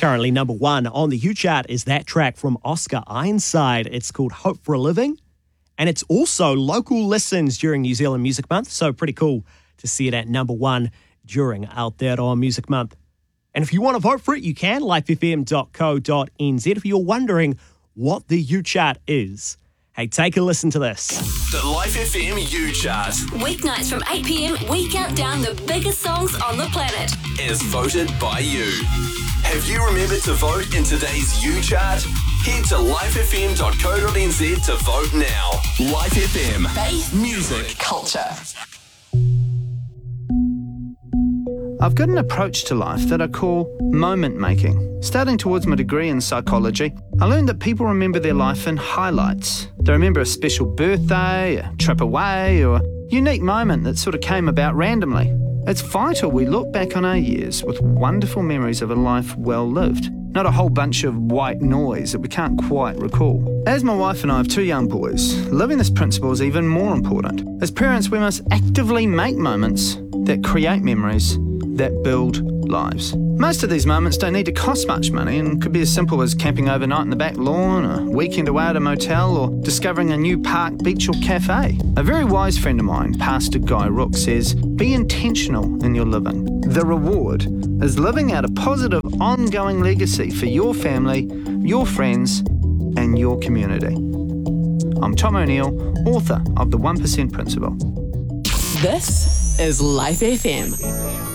Currently number 1 on the U chart is that track from Oscar Ironside. It's called Hope for a Living. And it's also local listens during New Zealand Music Month. So pretty cool to see it at number 1 during Aotearoa Music Month. And if you want to vote for it, you can, lifefm.co.nz. If you're wondering what the U chart is, hey, take a listen to this. The Life FM U Chart. Weeknights from 8 p.m, we count down the biggest songs on the planet. Is voted by you. Have you remembered to vote in today's U Chart? Head to lifefm.co.nz to vote now. Life FM. Faith, music, culture. I've got an approach to life that I call moment making. Starting towards my degree in psychology, I learned that people remember their life in highlights. They remember a special birthday, a trip away, or a unique moment that sort of came about randomly. It's vital we look back on our years with wonderful memories of a life well lived, not a whole bunch of white noise that we can't quite recall. As my wife and I have 2 young boys, living this principle is even more important. As parents, we must actively make moments that create memories that build lives. Most of these moments don't need to cost much money and could be as simple as camping overnight in the back lawn, a weekend away at a motel, or discovering a new park, beach or cafe. A very wise friend of mine, Pastor Guy Rook, says, be intentional in your living. The reward is living out a positive, ongoing legacy for your family, your friends and your community. I'm Tom O'Neill, author of The 1% Principle. This is Life FM.